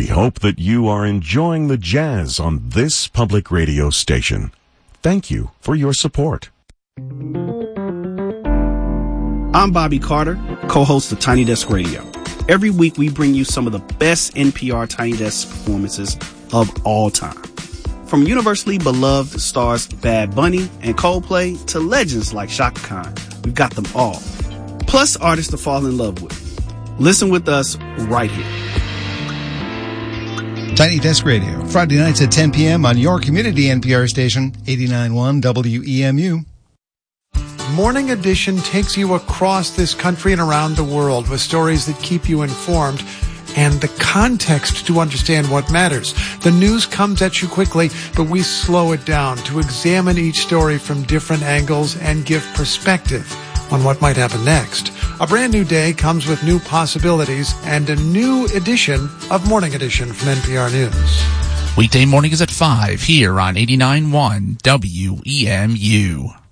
We hope that you are enjoying the jazz on this public radio station. Thank you for your support. I'm Bobby Carter, co-host of Tiny Desk Radio. Every week we bring you some of the best NPR Tiny Desk performances of all time. From universally beloved stars Bad Bunny and Coldplay to legends like Chaka Khan, we've got them all. Plus artists to fall in love with. Listen with us right here. Tiny Desk Radio, Friday nights at 10 p.m. on your community NPR station, 89.1 WEMU. Morning Edition takes you across this country and around the world with stories that keep you informed and the context to understand what matters. The news comes at you quickly, but we slow it down to examine each story from different angles and give perspective on what might happen next. A brand new day comes with new possibilities and a new edition of Morning Edition from NPR News. Weekday mornings at 5 here on 89.1 WEMU.